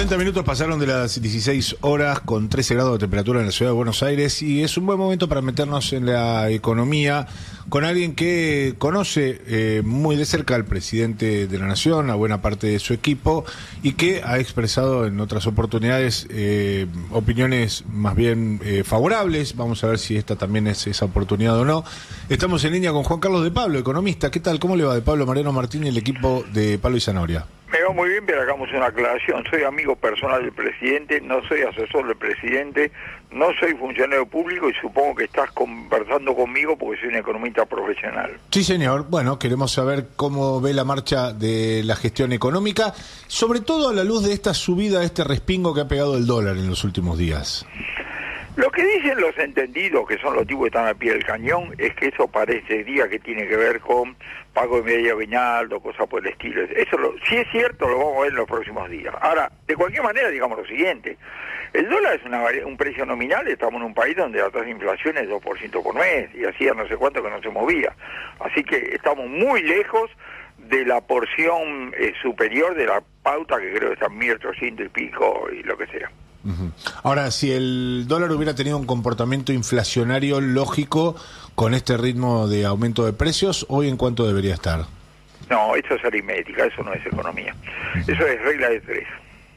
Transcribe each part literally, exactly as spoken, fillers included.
cuarenta minutos pasaron de las dieciséis horas con trece grados de temperatura en la ciudad de Buenos Aires y es un buen momento para meternos en la economía con alguien que conoce eh, muy de cerca al presidente de la Nación, a buena parte de su equipo y que ha expresado en otras oportunidades eh, opiniones más bien eh, favorables. Vamos a ver si esta también es esa oportunidad o no. Estamos en línea con Juan Carlos de Pablo, economista. ¿Qué tal? ¿Cómo le va? De Pablo Mariano Martín y el equipo de Palo y Zanahoria. Me va muy bien, pero hagamos una aclaración. Soy amigo personal del presidente, no soy asesor del presidente, no soy funcionario público y supongo que estás conversando conmigo porque soy un economista profesional. Sí, señor. Bueno, queremos saber cómo ve la marcha de la gestión económica, sobre todo a la luz de esta subida, este respingo que ha pegado el dólar en los últimos días. Lo que dicen los entendidos, que son los tipos que están al pie del cañón, es que eso parece día que tiene que ver con pago de media aguinaldo, cosas por el estilo. Eso, lo, si es cierto, lo vamos a ver en los próximos días. Ahora, de cualquier manera, digamos lo siguiente. El dólar es una, un precio nominal, estamos en un país donde la tasa de inflación es dos por ciento por mes, y hacía no sé cuánto que no se movía. Así que estamos muy lejos de la porción eh, superior de la pauta, que creo que está en mil ochocientos y pico, y lo que sea. Uh-huh. Ahora, si el dólar hubiera tenido un comportamiento inflacionario lógico con este ritmo de aumento de precios, ¿hoy en cuánto debería estar? No, eso es aritmética, eso no es economía. Uh-huh. Eso es regla de tres.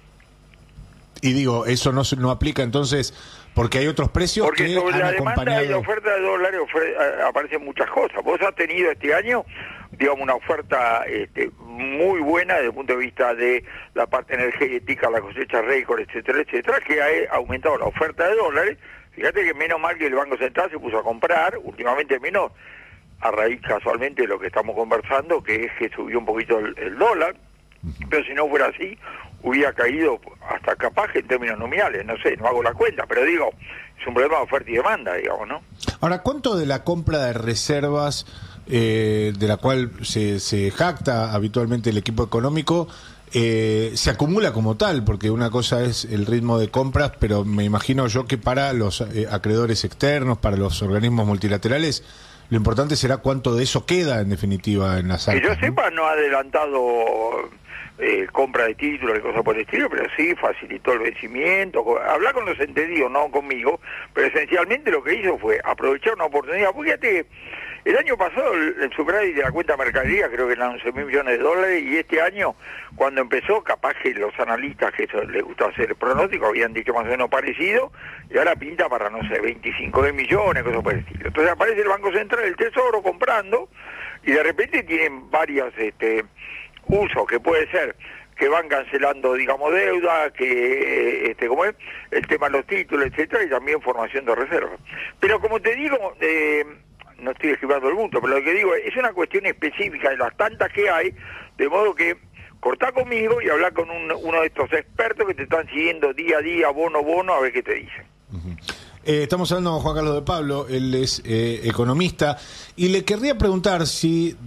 Y digo, eso no, no aplica entonces porque hay otros precios porque que sobre han la demanda acompañado... y la oferta de dólares aparecen muchas cosas. Vos has tenido este año, digamos, una oferta este, muy buena desde el punto de vista de la parte energética, la cosecha récord, etcétera, etcétera, que ha aumentado la oferta de dólares. Fíjate que menos mal que el Banco Central se puso a comprar, últimamente menos, a raíz casualmente de lo que estamos conversando, que es que subió un poquito el, el dólar, pero si no fuera así, hubiera caído hasta capaz que en términos nominales, no sé, no hago la cuenta, pero digo, es un problema de oferta y demanda, digamos, ¿no? Ahora, ¿cuánto de la compra de reservas, eh, de la cual se, se jacta habitualmente el equipo económico, eh, se acumula como tal? Porque una cosa es el ritmo de compras, pero me imagino yo que para los eh, acreedores externos, para los organismos multilaterales, lo importante será cuánto de eso queda, en definitiva, en las arcas. Que yo sepa, no ha adelantado eh, compra de títulos y cosas por el estilo, pero sí facilitó el vencimiento. Hablar con los entendidos, no conmigo, pero esencialmente lo que hizo fue aprovechar una oportunidad. Fíjate, el año pasado el, el superávit de la cuenta mercadería creo que eran once mil millones de dólares, y este año, cuando empezó, capaz que los analistas que eso les gusta hacer pronóstico habían dicho más o menos parecido, y ahora pinta para, no sé, veinticinco mil millones, cosas por el estilo. Entonces aparece el Banco Central, el Tesoro, comprando, y de repente tienen varias este, usos, que puede ser que van cancelando, digamos, deuda, que, este, como es, el tema de los títulos, etcétera, y también formación de reservas. Pero como te digo, eh, no estoy esquivando el punto, pero lo que digo es una cuestión específica de las tantas que hay, de modo que cortá conmigo y hablar con un, uno de estos expertos que te están siguiendo día a día, bono a bono, a ver qué te dicen. Uh-huh. Eh, estamos hablando con Juan Carlos de Pablo, él es eh, economista, y le querría preguntar si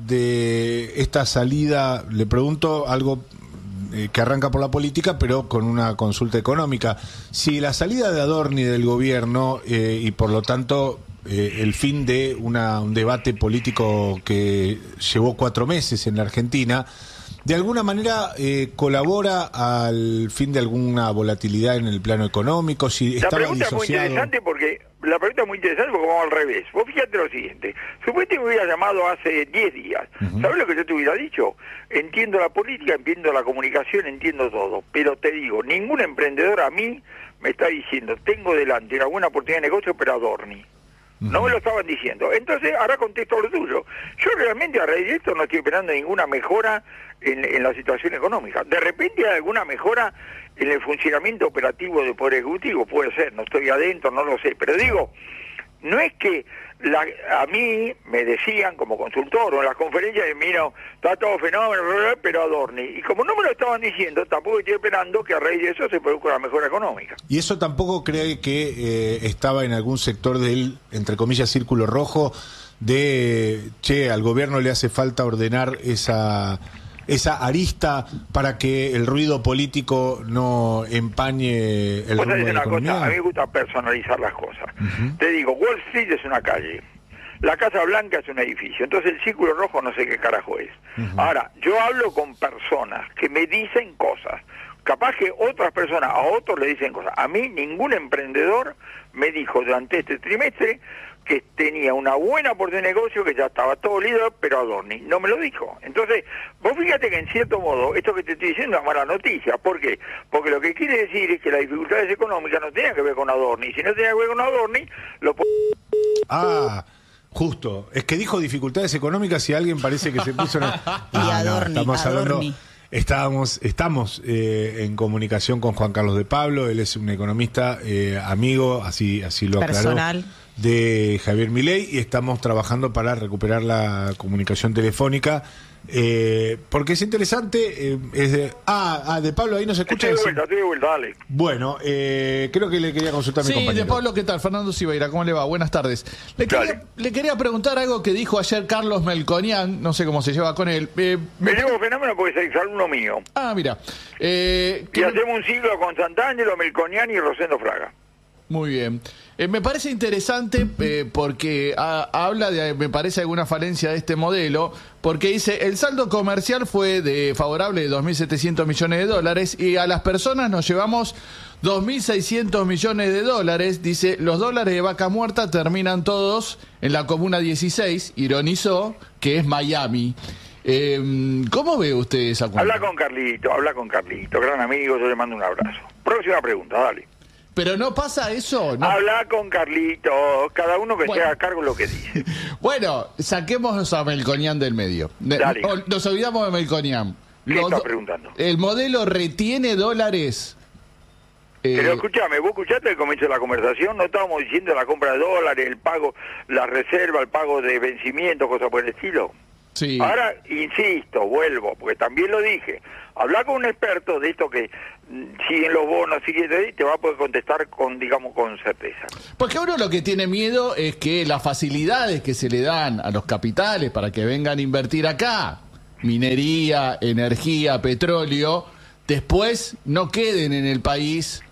de esta salida, le pregunto algo eh, que arranca por la política, pero con una consulta económica, si la salida de Adorni del gobierno eh, y por lo tanto eh, el fin de una, un debate político que llevó cuatro meses en la Argentina, de alguna manera eh, colabora al fin de alguna volatilidad en el plano económico, si la estaba pregunta disociado... es muy interesante porque la pregunta es muy interesante porque vamos al revés. Vos fíjate lo siguiente, supuestamente me hubiera llamado hace diez días, uh-huh. ¿Sabés lo que yo te hubiera dicho? Entiendo la política, entiendo la comunicación, entiendo todo, pero te digo, ningún emprendedor a mí me está diciendo, tengo delante una buena oportunidad de negocio, pero Adorni. No me lo estaban diciendo. Entonces, ahora contesto lo tuyo. Yo realmente a raíz de esto no estoy esperando ninguna mejora en, en la situación económica. De repente hay alguna mejora en el funcionamiento operativo del Poder Ejecutivo, puede ser, no estoy adentro, no lo sé, pero digo, no es que la, a mí me decían como consultor o en las conferencias de mira, está todo fenómeno, pero Adorni. Y como no me lo estaban diciendo, tampoco estoy esperando que a raíz de eso se produzca una mejora económica. ¿Y eso tampoco cree que eh, estaba en algún sector del, entre comillas, círculo rojo, de, che, al gobierno le hace falta ordenar esa... esa arista para que el ruido político no empañe el rumbo de la una economía? Cosa, a mí me gusta personalizar las cosas. Uh-huh. Te digo, Wall Street es una calle, la Casa Blanca es un edificio, entonces el círculo rojo no sé qué carajo es. Uh-huh. Ahora, yo hablo con personas que me dicen cosas, capaz que otras personas, a otros le dicen cosas. A mí ningún emprendedor me dijo durante este trimestre que tenía una buena oportunidad de negocio, que ya estaba todo listo, pero Adorni no me lo dijo. Entonces, vos fíjate que en cierto modo, esto que te estoy diciendo es una mala noticia. ¿Por qué? Porque lo que quiere decir es que las dificultades económicas no tenían que ver con Adorni. Si no tenía que ver con Adorni, lo... Ah... Justo, es que dijo dificultades económicas y alguien parece que se puso una... y ah, Adorni, no, estamos Adorni. hablando, estábamos, estamos eh, en comunicación con Juan Carlos de Pablo, él es un economista eh, amigo, así, así lo aclaró, personal, de Javier Milei, y estamos trabajando para recuperar la comunicación telefónica. Eh, porque es interesante, eh, es de, ah, ah, de Pablo ahí nos escucha. Estoy de vuelta, estoy de vuelta, dale. Bueno, eh, creo que le quería consultar a mi Sí, compañero. de Pablo, ¿qué tal? Fernando Sibeira, ¿cómo le va? Buenas tardes. Le quería, le quería preguntar algo que dijo ayer Carlos Melconian, no sé cómo se lleva con él. Eh, Me llevo fenómeno porque es exalumno mío. Ah, mira. Eh, y hacemos un ciclo con Santangelo, Melconian y Rosendo Fraga. Muy bien. Eh, me parece interesante eh, porque a, habla de, me parece, alguna falencia de este modelo, porque dice, el saldo comercial fue de favorable de dos mil setecientos millones de dólares y a las personas nos llevamos dos mil seiscientos millones de dólares. Dice, los dólares de vaca muerta terminan todos en la comuna dieciséis, ironizó, que es Miami. Eh, ¿Cómo ve usted esa cuenta? Habla con Carlito, habla con Carlito, gran amigo, yo le mando un abrazo. Próxima pregunta, dale. Pero no pasa eso. No. Habla con Carlito, cada uno que bueno. se haga cargo de lo que dice. Bueno, saquemos a Melconian del medio. Dale. Nos, nos olvidamos de Melconian. ¿Qué Los está do- preguntando? ¿El modelo retiene dólares? Eh, Pero escúchame, vos escuchaste el comienzo de la conversación, no estábamos diciendo la compra de dólares, el pago, la reserva, el pago de vencimiento, cosas por el estilo. sí. Ahora, insisto, vuelvo, porque también lo dije, habla con un experto de esto que mm, siguen los bonos, sigue, te va a poder contestar con, digamos, con certeza. Porque uno lo que tiene miedo es que las facilidades que se le dan a los capitales para que vengan a invertir acá, minería, energía, petróleo, después no queden en el país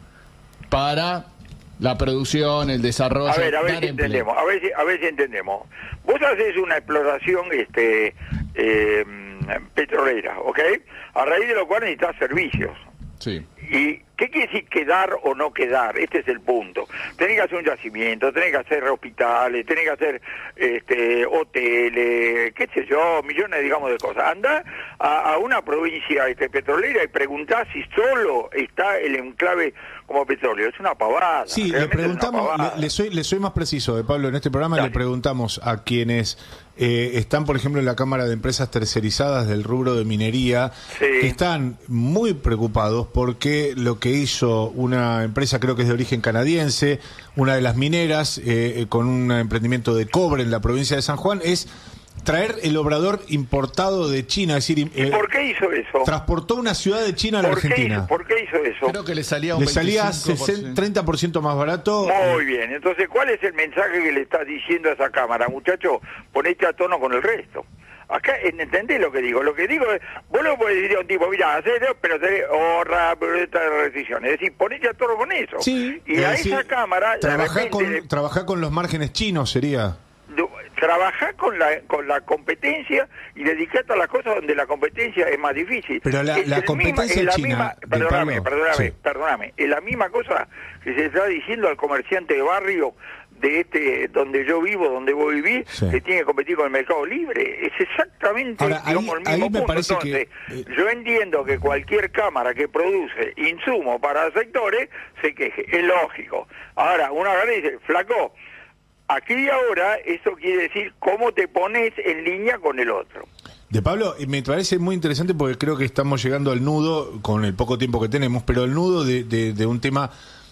para la producción, el desarrollo. A ver, a ver dar si empleo. entendemos, a ver si, a ver si entendemos. Vos haces una exploración este eh, petrolera, ¿ok? A raíz de lo cual necesitas servicios. Sí. ¿Y qué quiere decir quedar o no quedar? Este es el punto. Tenés que hacer un yacimiento, tenés que hacer hospitales, tenés que hacer este, hoteles, qué sé yo, millones, digamos, de cosas. Andá a, a una provincia este, petrolera y preguntá si solo está el enclave como petróleo. Es una pavada. Sí, le realmente es una preguntamos, pavada. le, le soy, le soy más preciso, de Pablo, en este programa Dale. le preguntamos a quienes eh, están, por ejemplo, en la Cámara de Empresas Tercerizadas del rubro de minería, Sí. que están muy preocupados porque lo que hizo una empresa, creo que es de origen canadiense, una de las mineras, eh, con un emprendimiento de cobre en la provincia de San Juan, es traer el obrador importado de China, es decir, ¿Y eh, por qué hizo eso? transportó una ciudad de China a la ¿Por qué, Argentina. hizo, ¿Por qué hizo eso? Creo que le salía un Le salía veinticinco por ciento. sesenta, treinta por ciento más barato. Muy bien, entonces, ¿cuál es el mensaje que le estás diciendo a esa cámara? Muchacho, ponete a tono con el resto. Acá, ¿entendés lo que digo? Lo que digo es, vos lo podés decir a un tipo, mira, hacer pero tenés ahorra, pero esta restricción. Es decir, ponete a tono con eso. Sí, y es a decir, esa cámara, de Trabajar repente, con, trabajar con los márgenes chinos sería. trabajar con la con la competencia y dedicarte a las cosas donde la competencia es más difícil. Pero la- Es la el competencia misma- es la china, misma- de perdóname, Pablo, perdóname, sí. perdóname, es la misma cosa que se está diciendo al comerciante de barrio de este donde yo vivo, donde vos vivís, Sí. que tiene que competir con el mercado libre. Es exactamente Ahora, ahí- digamos, el mismo ahí me punto. parece Entonces, que, eh, yo entiendo que cualquier cámara que produce insumos para sectores se queje, es lógico. Ahora, una vez dice, flaco, aquí y ahora, eso quiere decir cómo te pones en línea con el otro. De Pablo, eh, me parece muy interesante porque creo que estamos llegando al nudo, con el poco tiempo que tenemos, pero el nudo de, de- de un tema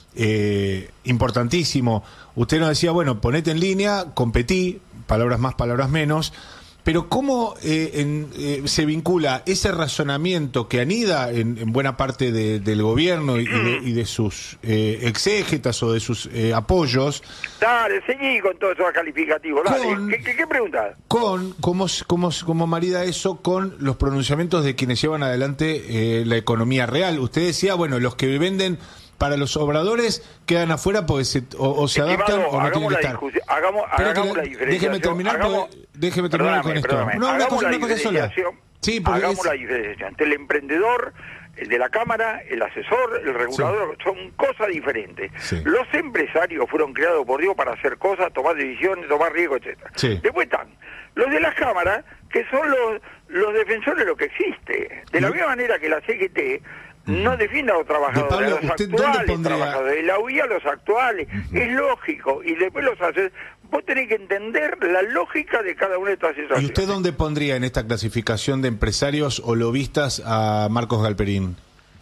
eh, importantísimo. Usted nos decía, bueno, ponete en línea, competí, palabras más, palabras menos, pero ¿cómo eh, en, eh, se vincula ese razonamiento que anida en, en buena parte de- del gobierno y de, y de sus eh, exégetas o de sus eh, apoyos Dale, seguí con todos esos calificativos, dale. Con- ¿Qué, qué, qué preguntas? con cómo, cómo, cómo marida eso con los pronunciamientos de quienes llevan adelante eh, la economía real? Usted decía, bueno, los que venden para los obradores quedan afuera porque se, o, o se Estimado, adaptan o no hagamos tienen que la estar. discusión, hagamos, Pero que hagamos la- la diferenciación. déjeme terminar, hagamos- porque- déjeme terminar perdóname, con esto. perdóname, No, una hagamos cosa- la una cosa sola. diferenciación, Sí, porque hagamos es- la diferenciación entre el emprendedor el de la Cámara, el asesor, el regulador, sí. son cosas diferentes. Sí. Los empresarios fueron creados por Dios para hacer cosas, tomar decisiones, tomar riesgos, etcétera. Sí. Después están los de las cámaras, que son los, los defensores de lo que existe. De la misma manera que la C G T no defiende a los trabajadores, Pablo, a los actuales trabajadores, de la U I A a los actuales, uh-huh. es lógico, y después los hace. Vos tenés que entender la lógica de cada una de estas situaciones. ¿Y usted dónde pondría en esta clasificación de empresarios o lobistas a Marcos Galperín?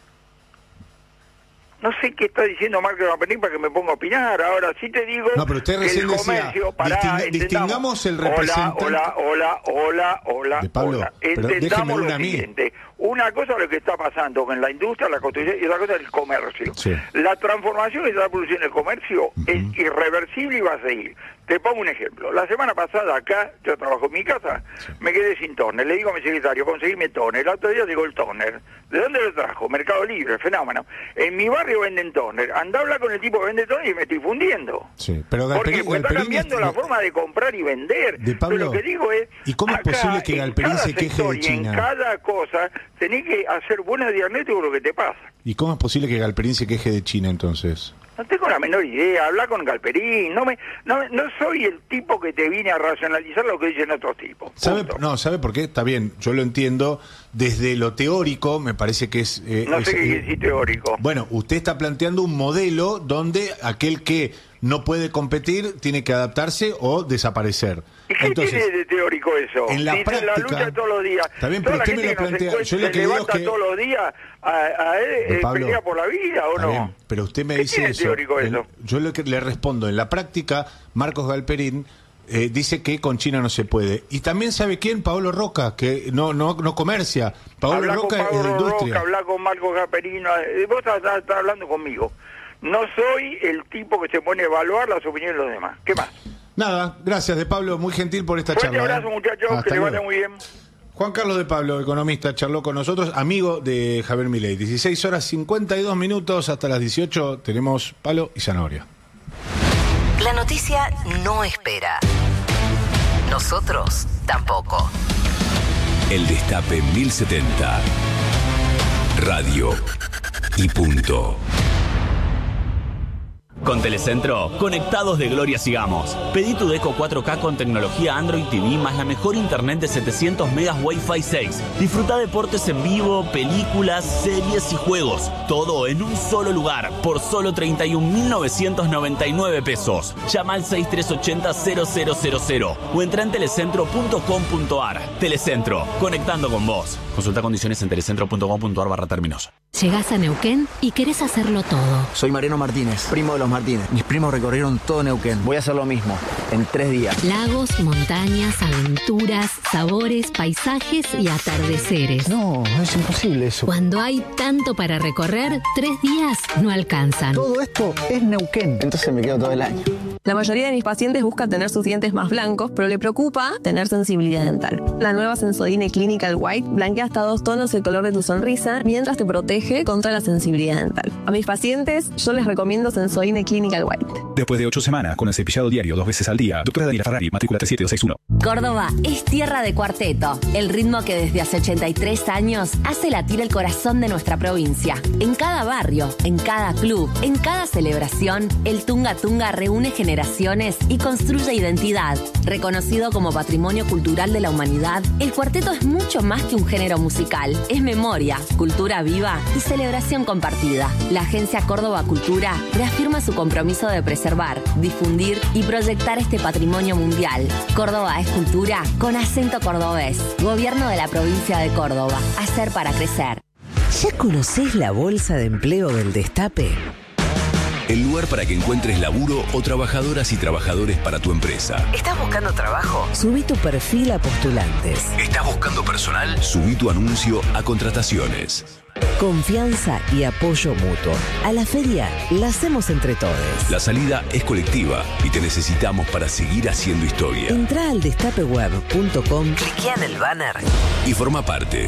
No sé qué está diciendo Marcos Galperín para que me ponga a opinar. Ahora sí te digo no, pero usted recién que el comercio, decía, para, disting, distingamos el representante... Hola, hola, hola, hola, de Pablo, hola. Pero entendamos lo una siguiente. Una cosa es lo que está pasando con la industria, la construcción, y otra cosa es el comercio. Sí. La transformación que está produciendo el comercio uh-huh. es irreversible y va a seguir. Te pongo un ejemplo. La semana pasada acá, yo trabajo en mi casa, sí. me quedé sin tóner. Le digo a mi secretario, conseguime tóner. El otro día digo el tóner. ¿De dónde lo trajo? Mercado Libre, fenómeno. En mi barrio venden tóner. Anda a hablar con el tipo que vende tóner y me estoy fundiendo. Sí, pero ¿Por qué? Porque está cambiando la forma de comprar y vender. De Pablo, pero lo que digo es, ¿y cómo es posible que Galperín se queje de China? En cada cosa tenés que hacer buenos diagnósticos de lo que te pasa. ¿Y cómo es posible que Galperín se queje de China entonces? No tengo la menor idea, habla con Galperín, no me, no, no soy el tipo que te viene a racionalizar lo que dicen otros tipos. ¿Sabe, no, ¿sabe por qué? Está bien, yo lo entiendo, desde lo teórico me parece que es... Eh, no es, sé qué quiere decir teórico. Bueno, usted está planteando un modelo donde aquel que no puede competir tiene que adaptarse o desaparecer. ¿Y qué Entonces, tiene de teórico eso? En la si práctica... la lucha todos los días. Está bien, pero usted me lo plantea... Yo lo que digo es que... todos los días a, a él, eh, Pablo, pelea por la vida, ¿o no? Bien, pero usted me ¿Qué dice tiene eso. teórico en, eso? Yo lo que le respondo, en la práctica, Marcos Galperín eh, dice que con China no se puede. Y también sabe quién, Paolo Roca, que no no no comercia. Paolo habla Roca con Paolo es de industria. Roca, habla con Marcos Galperín. Vos estás, estás, estás hablando conmigo. No soy el tipo que se pone a evaluar las opiniones de los demás. ¿Qué más? Nada, gracias de Pablo, muy gentil por esta Fuerte charla. Un abrazo, ¿eh? muchachos, Hasta que le vaya muy bien. Juan Carlos de Pablo, economista, charló con nosotros, amigo de Javier Milei. dieciséis horas cincuenta y dos minutos, hasta las dieciocho tenemos palo y zanahoria. La noticia no espera. Nosotros tampoco. El Destape mil setenta. Radio y punto. Con Telecentro, conectados de gloria sigamos. Pedí tu Deco cuatro K con tecnología Android T V más la mejor internet de setecientos megas Wi-Fi seis. Disfruta deportes en vivo, películas, series y juegos. Todo en un solo lugar, por solo treinta y un mil novecientos noventa y nueve pesos. Llama al seis tres ocho cero cero cero cero cero o entra en telecentro punto com punto ar. Telecentro, conectando con vos. Consulta condiciones en telecentro punto com punto ar barra términos. Llegás a Neuquén y querés hacerlo todo. Soy Mariano Martínez, primo de los Martínez. Mis primos recorrieron todo Neuquén. Voy a hacer lo mismo, en tres días. Lagos, montañas, aventuras, sabores, paisajes y atardeceres. No, es imposible eso. Cuando hay tanto para recorrer, tres días no alcanzan. Todo esto es Neuquén. Entonces me quedo todo el año. La mayoría de mis pacientes buscan tener sus dientes más blancos, pero le preocupa tener sensibilidad dental. La nueva Sensodyne Clinical White blanquea hasta dos tonos el color de tu sonrisa, mientras te protege contra la sensibilidad dental. A mis pacientes, yo les recomiendo Sensodyne Clinical White. Después de ocho semanas, con el cepillado diario dos veces al día, doctora Daniela Ferrari, matrícula tres siete dos seis uno. Córdoba es tierra de cuarteto, el ritmo que desde hace ochenta y tres años hace latir el corazón de nuestra provincia. En cada barrio, en cada club, en cada celebración, el Tunga Tunga reúne generaciones y construye identidad. Reconocido como Patrimonio Cultural de la Humanidad, el cuarteto es mucho más que un género musical. Es memoria, cultura viva y celebración compartida. La Agencia Córdoba Cultura reafirma su compromiso de preservar, difundir y proyectar este patrimonio mundial. Córdoba es cultura con acento cordobés. Gobierno de la provincia de Córdoba. Hacer para crecer. ¿Ya conocés la bolsa de empleo del Destape? El lugar para que encuentres laburo o trabajadoras y trabajadores para tu empresa. ¿Estás buscando trabajo? Subí tu perfil a postulantes. ¿Estás buscando personal? Subí tu anuncio a contrataciones. Confianza y apoyo mutuo. A la feria la hacemos entre todos. La salida es colectiva y te necesitamos para seguir haciendo historia. Entrá al destape web punto com, cliquea en el banner y forma parte.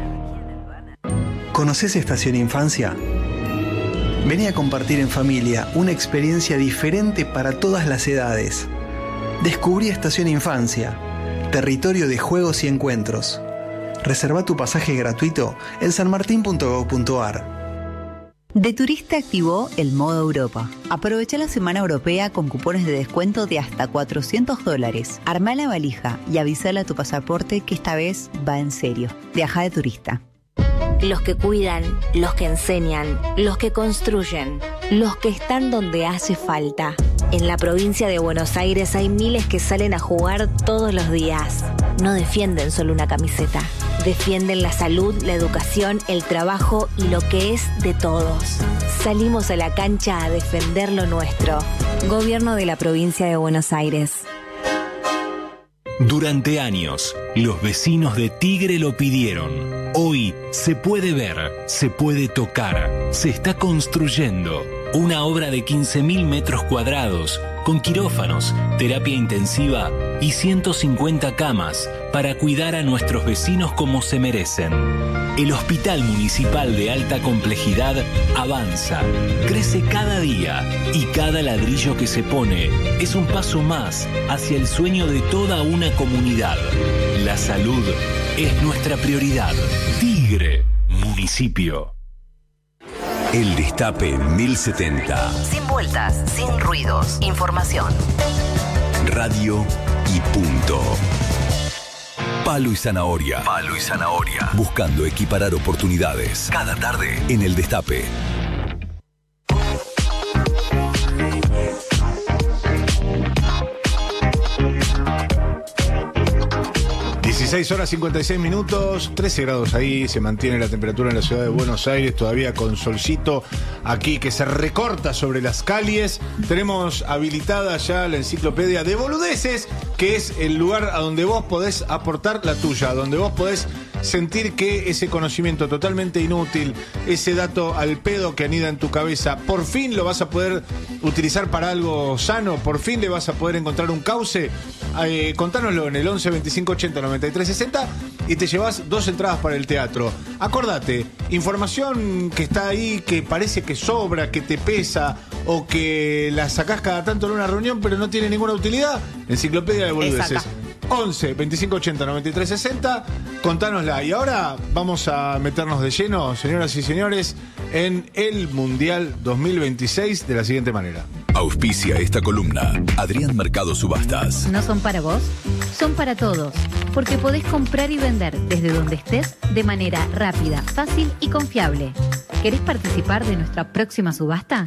¿Conoces Estación Infancia? Vení a compartir en familia una experiencia diferente para todas las edades. Descubrí Estación Infancia, territorio de juegos y encuentros. Reserva tu pasaje gratuito en sanmartin punto gob punto ar. De Turista activó el modo Europa. Aprovecha la semana europea con cupones de descuento de hasta cuatrocientos dólares. Armá la valija y avísale a tu pasaporte que esta vez va en serio. Viaja de turista. Los que cuidan, los que enseñan, los que construyen, los que están donde hace falta. En la provincia de Buenos Aires hay miles que salen a jugar todos los días. No defienden solo una camiseta. Defienden la salud, la educación, el trabajo y lo que es de todos. Salimos a la cancha a defender lo nuestro. Gobierno de la provincia de Buenos Aires. Durante años, los vecinos de Tigre lo pidieron. Hoy se puede ver, se puede tocar, se está construyendo. Una obra de quince mil metros cuadrados, con quirófanos, terapia intensiva y ciento cincuenta camas para cuidar a nuestros vecinos como se merecen. El Hospital Municipal de Alta Complejidad avanza, crece cada día y cada ladrillo que se pone es un paso más hacia el sueño de toda una comunidad. La salud es nuestra prioridad. Tigre, municipio. El Destape mil setenta. Sin vueltas, sin ruidos. Información. Radio y punto. Palo y zanahoria. Palo y zanahoria. Buscando equiparar oportunidades. Cada tarde en El Destape. dieciséis horas cincuenta y seis minutos, trece grados ahí, se mantiene la temperatura en la ciudad de Buenos Aires, todavía con solcito aquí que se recorta sobre las calles. Tenemos habilitada ya la enciclopedia de boludeces, que es el lugar a donde vos podés aportar la tuya, donde vos podés sentir que ese conocimiento totalmente inútil, ese dato al pedo que anida en tu cabeza, por fin lo vas a poder utilizar para algo sano, por fin le vas a poder encontrar un cauce. Eh, contánoslo en el once veinticinco ochenta noventa y tres sesenta y te llevas dos entradas para el teatro. Acordate, información que está ahí, que parece que sobra, que te pesa o que la sacás cada tanto en una reunión pero no tiene ninguna utilidad, enciclopedia de boludeces. once veinticinco ochenta noventa y tres sesenta, contánosla. Y ahora vamos a meternos de lleno, señoras y señores, en el Mundial dos mil veintiséis de la siguiente manera. Auspicia esta columna Adrián Mercado Subastas. ¿No son para vos? Son para todos, porque podés comprar y vender desde donde estés de manera rápida, fácil y confiable. ¿Querés participar de nuestra próxima subasta?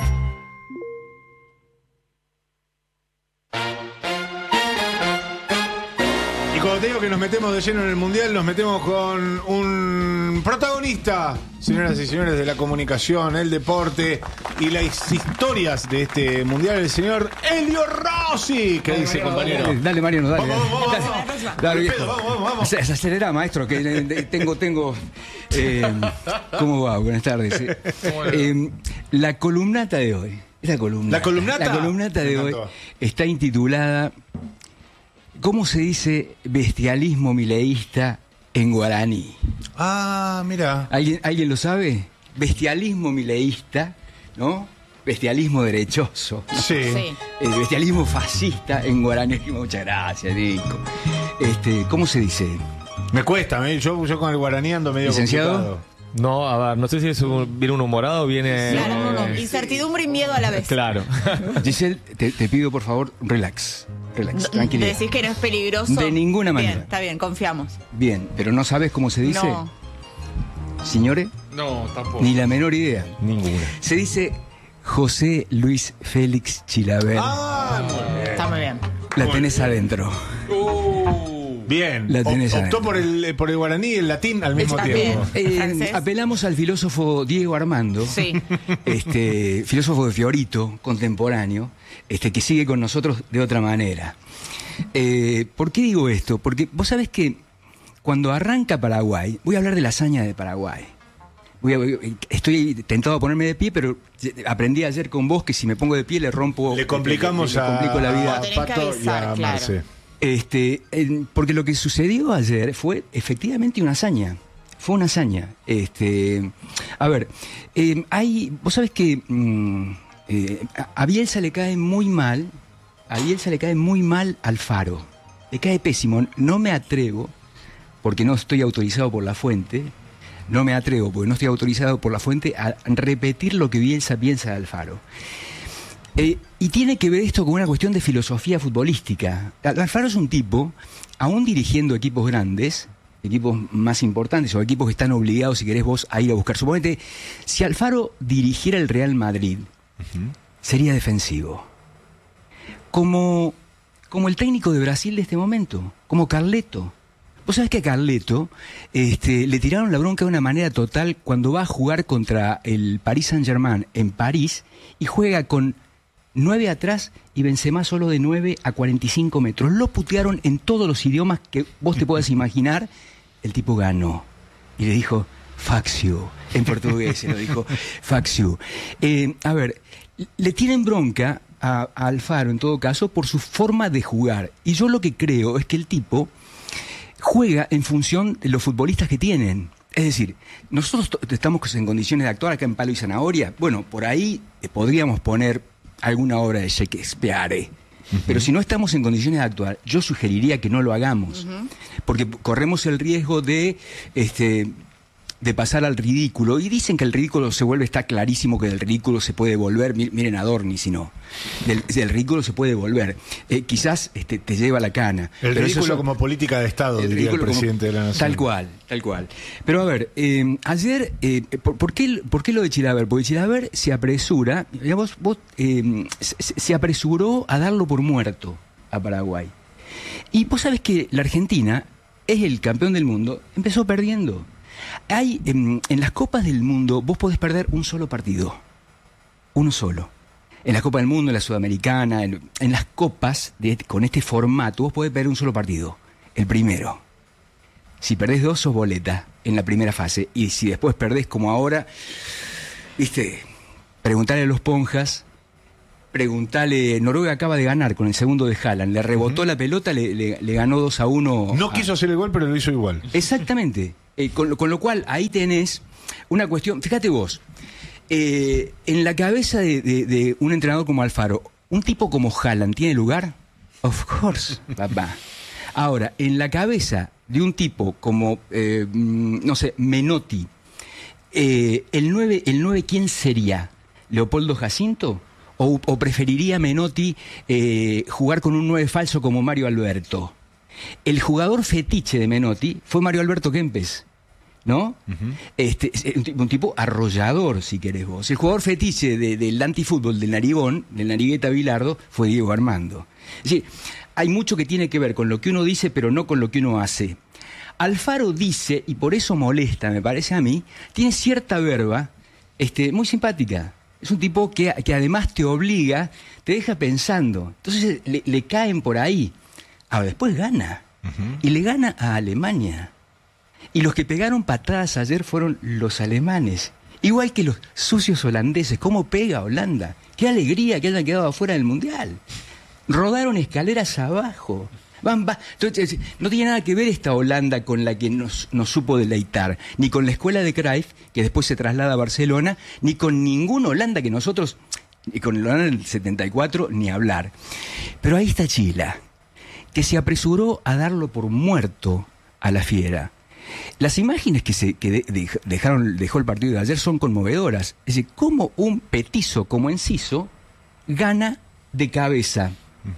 Y cuando te digo que nos metemos de lleno en el Mundial, nos metemos con un protagonista, señoras y señores, de la comunicación, el deporte y las historias de este Mundial, el señor Elio Rossi. ¿Qué dice, compañero? Dale, dale, Mariano, dale. Vamos, vamos, dale, vamos, dale, vamos. dale, viejo. Pedo, vamos, vamos. Se, se acelera, maestro, que eh, tengo, tengo... Eh, ¿Cómo va? Buenas tardes. Eh. Eh, la columnata de hoy. La columnata. ¿La columnata? La columnata de hoy está intitulada... ¿Cómo se dice bestialismo mileísta en guaraní? Ah, mira. ¿Alguien, ¿Alguien lo sabe? Bestialismo mileísta, ¿no? Bestialismo derechoso. Sí. sí. El bestialismo fascista en guaraní. Muchas gracias, Nico. Este, ¿cómo se dice? Me cuesta, ¿eh? yo, yo con el guaraní ando medio ¿Licenciado? complicado. No, a ver, no sé si es un, viene un humorado o viene... Claro, no, no. eh, Incertidumbre y miedo a la vez. Claro. Giselle, te, te pido por favor, relax. Relax, No, tranquilidad. Decís que no es peligroso. De ninguna manera. Bien, está bien, confiamos. Bien, pero ¿no sabes cómo se dice? No. Señores, No, tampoco. ni la menor idea. Ninguna. Se dice José Luis Félix Chilaver. Ah, muy bien. Está muy bien. La tenés adentro. Bien. La tenés O- optó adentro. por el, por el guaraní y el latín al mismo Está tiempo. bien. Eh, ¿Francés? apelamos al filósofo Diego Armando, Sí. este, filósofo de Fiorito, contemporáneo, este, que sigue con nosotros de otra manera. Eh, ¿Por qué digo esto? Porque vos sabés que cuando arranca Paraguay, voy a hablar de la hazaña de Paraguay. Voy a- estoy tentado a ponerme de pie, pero aprendí ayer con vos que si me pongo de pie le rompo... Le complicamos le, le a, complico la vida. a Tenés que Pato y avisar, a claro. Marce. Este, en- porque lo que sucedió ayer fue efectivamente una hazaña. Fue una hazaña. Este, a ver, eh, hay, vos sabés que mm, eh, a- a Bielsa le cae muy mal, a Bielsa le cae muy mal Alfaro. Le cae pésimo. No me atrevo porque no estoy autorizado por la fuente, no me atrevo, porque no estoy autorizado por la fuente, a repetir lo que Bielsa piensa de Alfaro. Eh, y tiene que ver esto con una cuestión de filosofía futbolística. Alfaro es un tipo, aún dirigiendo equipos grandes, equipos más importantes o equipos que están obligados, si querés vos, a ir a buscar. Suponete, si Alfaro dirigiera el Real Madrid, uh-huh. sería defensivo. Como, como el técnico de Brasil de este momento, como Carleto. Vos sabés que a Carleto este, le tiraron la bronca de una manera total cuando va a jugar contra el Paris Saint-Germain en París y juega con nueve atrás y Benzema solo de nueve a cuarenta y cinco metros. Lo putearon en todos los idiomas que vos te puedas imaginar. El tipo ganó. Y le dijo, fuck you. En portugués se lo dijo, fuck you. Eh, a ver, le tienen bronca a, a Alfaro, en todo caso, por su forma de jugar. Y yo lo que creo es que el tipo juega en función de los futbolistas que tienen. Es decir, nosotros estamos en condiciones de actuar acá en Palo y Zanahoria. Bueno, por ahí podríamos poner alguna obra de Shakespeare. Uh-huh. Pero si no estamos en condiciones de actuar, yo sugeriría que no lo hagamos. Uh-huh. Porque corremos el riesgo de este de pasar al ridículo. Y dicen que el ridículo se vuelve, está clarísimo que del ridículo se puede volver. Miren a Adorni, si no. Del, del ridículo se puede volver. Eh, quizás este, te lleva la cana. El pero ridículo eso, como política de Estado, el diría el presidente como, de la Nación. Tal cual, tal cual. Pero a ver, eh, ayer, eh, ¿por, por, qué, ¿por qué lo de Chilaver? Porque Chilaver se apresura, digamos, vos, eh, se, se apresuró a darlo por muerto a Paraguay. Y vos sabés que la Argentina es el campeón del mundo, empezó perdiendo. Hay, en, en las Copas del Mundo, vos podés perder un solo partido. Uno solo. En la Copa del Mundo, en la Sudamericana, en, en las Copas, de, con este formato, vos podés perder un solo partido. El primero. Si perdés dos, sos boleta en la primera fase. Y si después perdés como ahora, viste, preguntale a los Ponjas, preguntale, Noruega acaba de ganar con el segundo de Haaland, le rebotó uh-huh. la pelota, le, le, le ganó dos a uno. No a... quiso hacer el gol, pero lo hizo igual. Exactamente. Eh, con, con lo cual, ahí tenés una cuestión, fíjate vos, eh, en la cabeza de, de, de un entrenador como Alfaro, ¿un tipo como Haaland tiene lugar? Of course, papá. Ahora, en la cabeza de un tipo como, eh, no sé, Menotti, eh, el nueve, el nueve, ¿quién sería? ¿Leopoldo Jacinto? ¿O, o preferiría Menotti eh, jugar con un nueve falso como Mario Alberto? El jugador fetiche de Menotti fue Mario Alberto Kempes, ¿no? Uh-huh. Este, un, tipo, un tipo arrollador, si querés vos. El jugador fetiche de, del antifútbol del Narigón, del Narigueta Bilardo, fue Diego Armando. Es decir, hay mucho que tiene que ver con lo que uno dice, pero no con lo que uno hace. Alfaro dice, y por eso molesta, me parece a mí, tiene cierta verba este, muy simpática. Es un tipo que, que además te obliga, te deja pensando. Entonces le, le caen por ahí. Ahora, después gana. Uh-huh. Y le gana a Alemania. Y los que pegaron patadas ayer fueron los alemanes. Igual que los sucios holandeses. ¿Cómo pega Holanda? ¡Qué alegría que hayan quedado afuera del Mundial! Rodaron escaleras abajo. Van, va. Entonces, no tiene nada que ver esta Holanda con la que nos, nos supo deleitar. Ni con la escuela de Cruyff, que después se traslada a Barcelona, ni con ninguna Holanda que nosotros... Y con el Holanda del setenta y cuatro, ni hablar. Pero ahí está Chila, que se apresuró a darlo por muerto a la fiera. Las imágenes que, se, que de, de, dejaron, dejó el partido de ayer son conmovedoras. Es decir, cómo un petizo como Enciso gana de cabeza.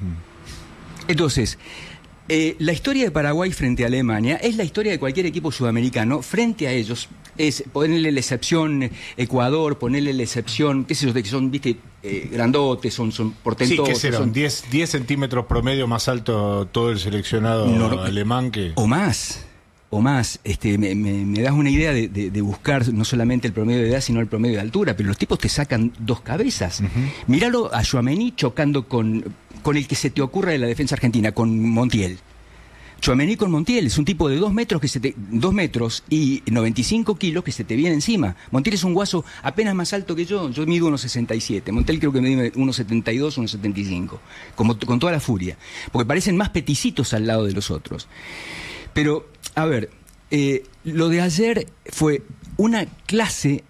Uh-huh. Entonces, eh, la historia de Paraguay frente a Alemania es la historia de cualquier equipo sudamericano frente a ellos. Es ponerle la excepción Ecuador, ponerle la excepción, qué sé yo, de que son, viste, eh, grandotes, son, son portentosos. Sí, ¿qué serán? Son diez centímetros promedio más alto todo el seleccionado no, alemán que... O más, o más. Este, me, me, me das una idea de, de, de buscar no solamente el promedio de edad, sino el promedio de altura, pero los tipos te sacan dos cabezas. Uh-huh. Míralo a Tchouaméni chocando con, con el que se te ocurra de la defensa argentina, con Montiel. Tchouaméni con Montiel es un tipo de dos metros que se te, dos metros y noventa y cinco kilos que se te viene encima. Montiel es un guaso apenas más alto que yo. Yo mido uno sesenta y siete. Montiel creo que mide uno setenta y dos, uno setenta y cinco. Como, con toda la furia. Porque parecen más peticitos al lado de los otros. Pero, a ver, eh, lo de ayer fue una clase,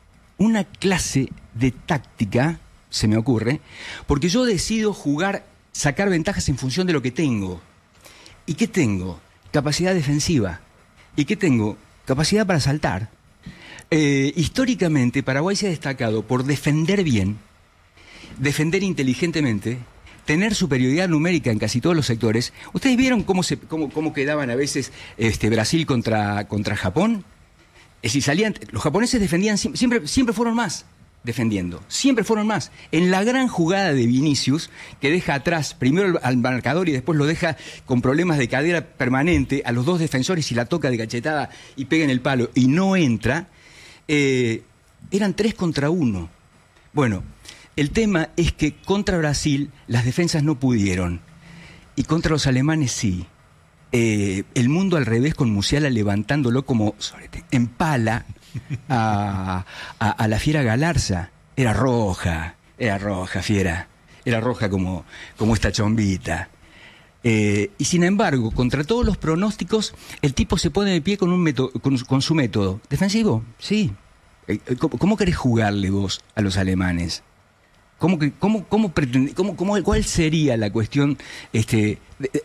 una clase de táctica, se me ocurre, porque yo decido jugar, sacar ventajas en función de lo que tengo. ¿Y qué tengo? Capacidad defensiva. y que tengo capacidad para saltar. Eh, históricamente, Paraguay se ha destacado por defender bien, defender inteligentemente, tener superioridad numérica en casi todos los sectores. ¿Ustedes vieron cómo, se, cómo, cómo quedaban a veces este, Brasil contra, contra Japón? Es decir, salían, los japoneses defendían, siempre, siempre fueron más defendiendo, siempre fueron más. En la gran jugada de Vinicius, que deja atrás primero al marcador y después lo deja con problemas de cadera permanente a los dos defensores y la toca de cachetada y pega en el palo y no entra, eh, eran tres contra uno. Bueno, el tema es que contra Brasil las defensas no pudieron y contra los alemanes sí. Eh, el mundo al revés con Musiala levantándolo como en pala a, a, a la fiera Galarza. Era roja, era roja, fiera. Era roja como, como esta chombita. Eh, y sin embargo, contra todos los pronósticos, el tipo se pone de pie con, un método, con, con su método. ¿Defensivo? Sí. Eh, ¿cómo, ¿Cómo querés jugarle vos a los alemanes? ¿Cómo, cómo, cómo pretende, cómo, cómo, ¿Cuál sería la cuestión este, de, de,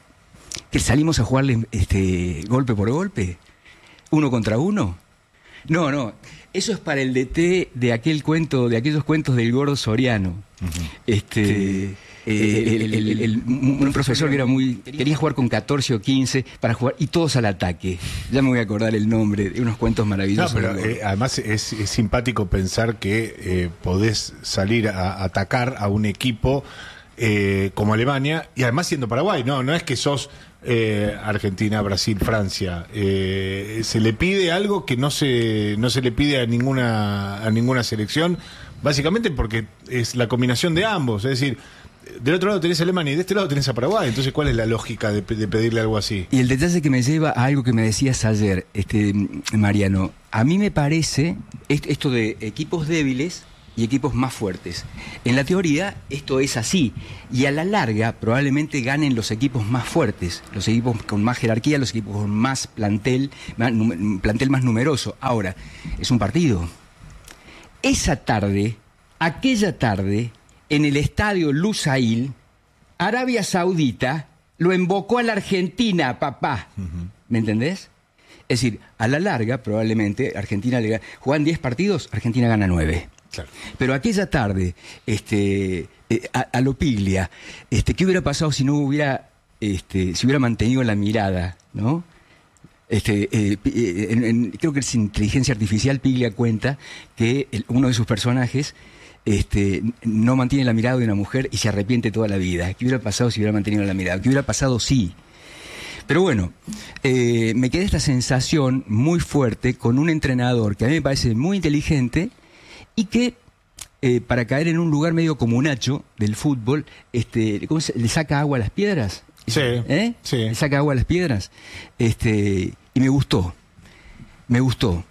que salimos a jugarle este, golpe por golpe? ¿Uno contra uno? No, no. Eso es para el D T de aquel cuento, de aquellos cuentos del gordo Soriano. Uh-huh. Este, sí. eh, el, el, el, el, un profesor que era muy quería jugar con catorce o quince para jugar y todos al ataque. Ya me voy a acordar el nombre de unos cuentos maravillosos. No, pero eh, además es, es simpático pensar que eh, podés salir a atacar a un equipo eh, como Alemania y además siendo Paraguay. No, no es que sos Eh, Argentina, Brasil, Francia. Eh, se le pide algo que no se no se le pide a ninguna a ninguna selección, básicamente porque es la combinación de ambos. Es decir, del otro lado tenés a Alemania y de este lado tenés a Paraguay. Entonces, ¿cuál es la lógica de, de pedirle algo así? Y el detalle que me lleva a algo que me decías ayer, este Mariano. A mí me parece esto de equipos débiles y equipos más fuertes. En la teoría esto es así y a la larga probablemente ganen los equipos más fuertes, los equipos con más jerarquía, los equipos con más plantel, más, plantel más numeroso. Ahora, es un partido. Esa tarde, aquella tarde, en el estadio Lusail, Arabia Saudita lo embocó a la Argentina, papá. Uh-huh. ¿Me entendés? Es decir, a la larga probablemente Argentina le gana. Juegan diez partidos, Argentina gana nueve. Claro. Pero aquella tarde, este, eh, a, a lo Piglia, este, ¿qué hubiera pasado si no hubiera, este, si hubiera mantenido la mirada, ¿no? Este, eh, eh, en, en, creo que es inteligencia artificial. Piglia cuenta que el, uno de sus personajes, este, no mantiene la mirada de una mujer y se arrepiente toda la vida. ¿Qué hubiera pasado si hubiera mantenido la mirada? ¿Qué hubiera pasado si? Pero bueno, eh, me queda esta sensación muy fuerte con un entrenador que a mí me parece muy inteligente. Y que eh, para caer en un lugar medio comunacho del fútbol, este, ¿cómo se, le saca agua a las piedras? Sí, ¿Eh? sí. Le saca agua a las piedras. Este, y me gustó, me gustó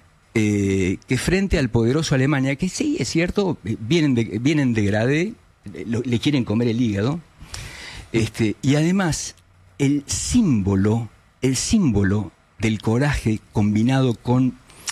eh, que frente al poderoso Alemania, que sí, es cierto, vienen de, vienen de gradé, lo, le quieren comer el hígado, este, y además el símbolo, el símbolo del coraje combinado con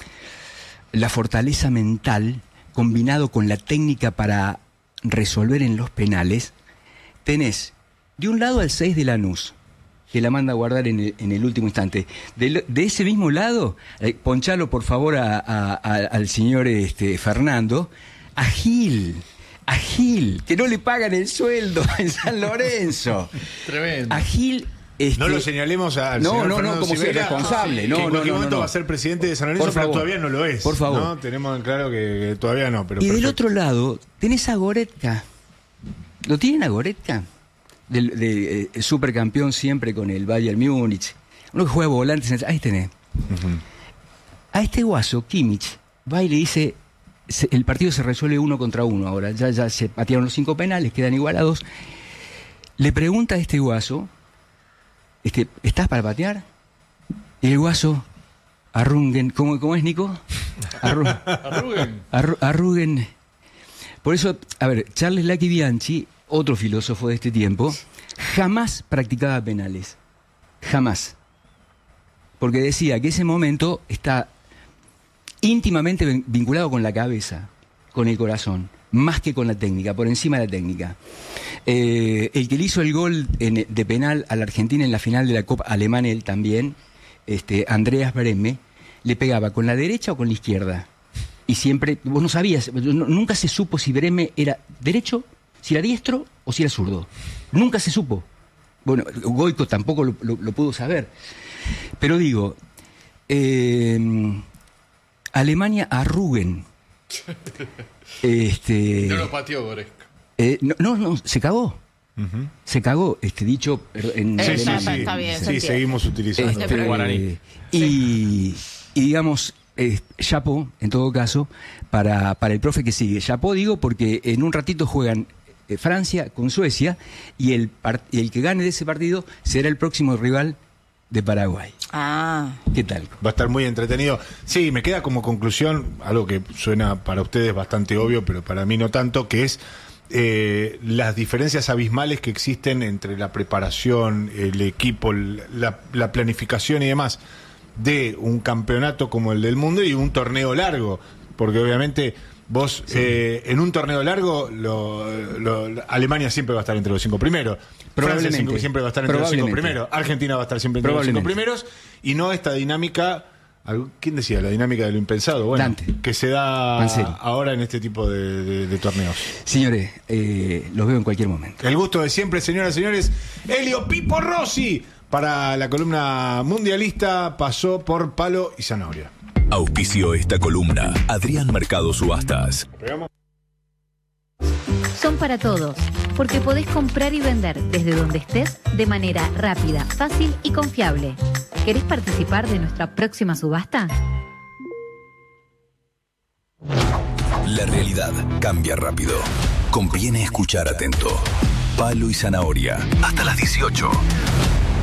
la fortaleza mental, combinado con la técnica para resolver en los penales, tenés de un lado al seis de Lanús, que la manda a guardar en el, en el último instante. De, de ese mismo lado, eh, ponchalo por favor a, a, a, al señor este, Fernando, a Gil, a Gil, que no le pagan el sueldo en San Lorenzo. Tremendo. A Gil... Este, no lo señalemos al no, señor no, Fernando no, como Sivera, ser responsable. No, que en no, cualquier no, momento no. va a ser presidente de San Lorenzo, Por pero favor. todavía no lo es. Por favor. ¿no? Tenemos claro que, que todavía no. Pero y perfecto. del otro lado, tenés a Goretzka. ¿Lo tienen a Goretzka? Del de, eh, supercampeón siempre con el Bayern Múnich. Uno que juega volantes. Ahí tenés. Uh-huh. A este guaso, Kimmich, va y le dice: se, el partido se resuelve uno contra uno ahora. Ya, ya se patearon los cinco penales, quedan igualados. Le pregunta a este guaso: Este, ¿estás para patear? Y el guaso, arruguen, ¿cómo, cómo es, Nico? Arru, arruguen. Arru, arruguen. Por eso, a ver, Charles Lucky Bianchi, otro filósofo de este tiempo, jamás practicaba penales. Jamás. Porque decía que ese momento está íntimamente vinculado con la cabeza, con el corazón, más que con la técnica, por encima de la técnica. Eh, el que le hizo el gol en, de penal a la Argentina en la final de la Copa Alemania, él también, este, Andreas Brehme, le pegaba con la derecha o con la izquierda. Y siempre, vos no sabías, no, nunca se supo si Brehme era derecho, si era diestro o si era zurdo. Nunca se supo. Bueno, Goico tampoco lo, lo, lo pudo saber. Pero digo, eh, Alemania a Rügen. Este, no lo pateó Goretzka. Eh, no, no, no, se cagó. Uh-huh. Se cagó, este dicho en sí, alemán. sí, sí, está bien, sí, seguimos utilizando. Este, eh, y, y digamos, eh, chapeau, en todo caso, para, para el profe que sigue. Chapeau digo porque en un ratito juegan eh, Francia con Suecia y el, y el que gane de ese partido será el próximo rival de Paraguay. Ah. ¿Qué tal? Va a estar muy entretenido. Sí, me queda como conclusión algo que suena para ustedes bastante obvio, pero para mí no tanto, que es eh, las diferencias abismales que existen entre la preparación, el equipo, la, la planificación y demás de un campeonato como el del mundo y un torneo largo, porque obviamente vos sí. eh, en un torneo largo lo, lo, Alemania siempre va a estar entre los cinco primeros, Francia cinco, siempre va a estar entre los cinco primeros, Argentina va a estar siempre entre los cinco primeros, y no esta dinámica, ¿quién decía? La dinámica de lo impensado, bueno, Dante. que se da Panseri. Ahora en este tipo de, de, de torneos. Señores, eh, los veo en cualquier momento. El gusto de siempre, señoras y señores. Elio Pipo Rossi para la columna mundialista pasó por Palo y Zanahoria. Auspició esta columna Adrián Mercado Subastas. Son para todos, porque podés comprar y vender desde donde estés de manera rápida, fácil y confiable. ¿Querés participar de nuestra próxima subasta? La realidad cambia rápido. Conviene escuchar atento. Palo y Zanahoria, hasta las dieciocho.